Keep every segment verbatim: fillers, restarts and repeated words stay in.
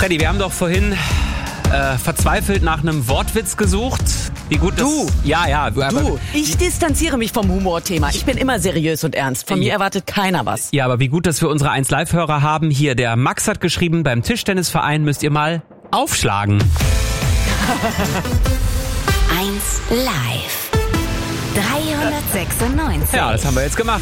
Freddy, wir haben doch vorhin äh, verzweifelt nach einem Wortwitz gesucht. Wie gut das... Du. Ja, ja. Aber, Du, ich distanziere mich vom Humorthema. Ich bin immer seriös und ernst. Von mir erwartet keiner was. Ja, aber wie gut, dass wir unsere eins Live-Hörer haben. Hier, der Max hat geschrieben, beim Tischtennisverein müsst ihr mal aufschlagen. eins Live. dreihundertsechsundneunzig. Ja, das haben wir jetzt gemacht.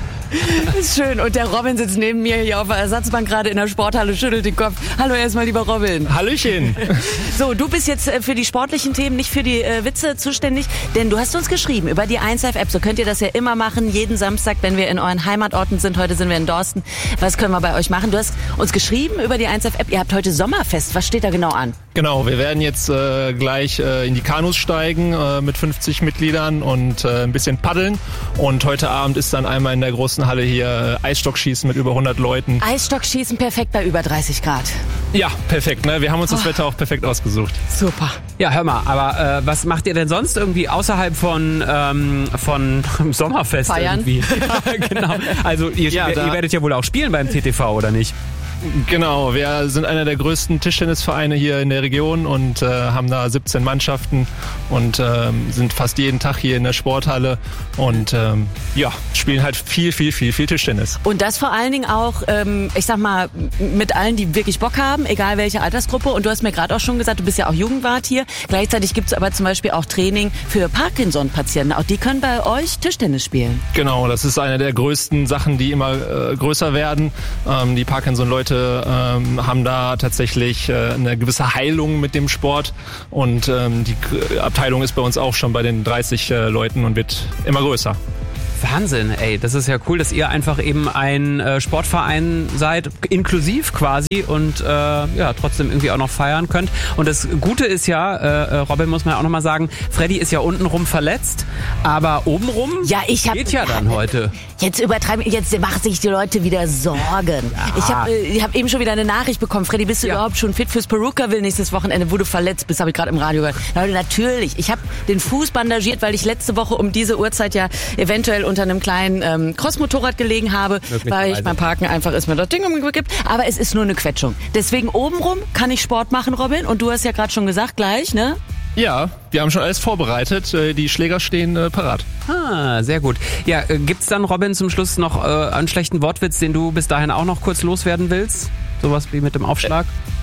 Ist schön. Und der Robin sitzt neben mir hier auf der Ersatzbank gerade in der Sporthalle, schüttelt den Kopf. Hallo erstmal, lieber Robin. Hallöchen. So, du bist jetzt für die sportlichen Themen, nicht für die äh, Witze zuständig, denn du hast uns geschrieben über die eins Live App. So könnt ihr das ja immer machen, jeden Samstag, wenn wir in euren Heimatorten sind. Heute sind wir in Dorsten. Was können wir bei euch machen? Du hast uns geschrieben über die eins Live App. Ihr habt heute Sommerfest. Was steht da genau an? Genau, wir werden jetzt äh, gleich äh, in die Kanus steigen äh, mit fünfzig Mitgliedern und äh, ein bisschen paddeln. Und heute Abend ist dann einmal in der großen Halle hier äh, Eisstockschießen mit über hundert Leuten. Eisstockschießen perfekt bei über dreißig Grad. Ja, perfekt. Ne? Wir haben uns das Wetter auch perfekt ausgesucht. Super. Ja, hör mal, aber äh, was macht ihr denn sonst irgendwie außerhalb von ähm, von Sommerfest Feiern? irgendwie? Ja, genau. Also ihr, Ja, ihr, da- ihr werdet ja wohl auch spielen beim T T V, oder nicht? Genau, wir sind einer der größten Tischtennisvereine hier in der Region und äh, haben da siebzehn Mannschaften und ähm, sind fast jeden Tag hier in der Sporthalle und ähm, ja, spielen halt viel, viel, viel, viel Tischtennis. Und das vor allen Dingen auch, ähm, ich sag mal, mit allen, die wirklich Bock haben, egal welche Altersgruppe. Und du hast mir gerade auch schon gesagt, du bist ja auch Jugendwart hier. Gleichzeitig gibt's aber zum Beispiel auch Training für Parkinson-Patienten. Auch die können bei euch Tischtennis spielen. Genau, das ist eine der größten Sachen, die immer äh, größer werden. Ähm, die Parkinson-Leute ähm, haben da tatsächlich äh, eine gewisse Heilung mit dem Sport und ähm, die K- Abteilung ist bei uns auch schon bei den dreißig äh, Leuten und wird immer größer. Wahnsinn, ey, das ist ja cool, dass ihr einfach eben ein äh, Sportverein seid, inklusiv quasi und äh, ja, trotzdem irgendwie auch noch feiern könnt. Und das Gute ist ja, äh, Robin muss man auch nochmal sagen, Freddy ist ja untenrum verletzt, aber obenrum Ja, ich hab, geht ja dann heute. Jetzt übertreiben, jetzt machen sich die Leute wieder Sorgen. Ja. Ich habe äh, ich hab eben schon wieder eine Nachricht bekommen. Freddy, bist du Ja. überhaupt schon fit fürs Perucaville nächstes Wochenende, wo du verletzt bist? Habe ich gerade im Radio gehört. Leute, natürlich. Ich habe den Fuß bandagiert, weil ich letzte Woche um diese Uhrzeit ja eventuell unter einem kleinen ähm, Crossmotorrad gelegen habe, weil ich beim Parken einfach ist mir das Ding umgekippt. Aber es ist nur eine Quetschung. Deswegen obenrum kann ich Sport machen, Robin. Und du hast ja gerade schon gesagt, gleich, ne? Ja, wir haben schon alles vorbereitet. Äh, Die Schläger stehen äh, parat. Ah, sehr gut. Ja, äh, gibt's dann, Robin, zum Schluss noch äh, einen schlechten Wortwitz, den du bis dahin auch noch kurz loswerden willst? Sowas wie mit dem Aufschlag?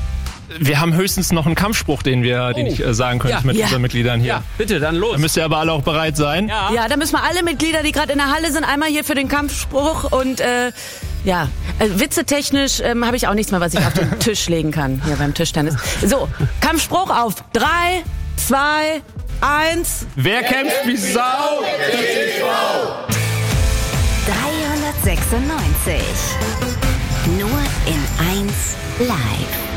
Wir haben höchstens noch einen Kampfspruch, den wir, den Oh. ich äh, sagen könnte Ja. mit Ja. unseren Mitgliedern hier. Ja, bitte, dann los. Da müsst ihr aber alle auch bereit sein. Ja. Ja, da müssen wir alle Mitglieder, die gerade in der Halle sind, einmal hier für den Kampfspruch und äh, ja, äh, witzetechnisch ähm, habe ich auch nichts mehr, was ich auf den Tisch legen kann, hier beim Tischtennis. So, Kampfspruch auf drei, zwei, eins. Wer kämpft wie Sau? dreihundertsechsundneunzig. Nur in eins Live.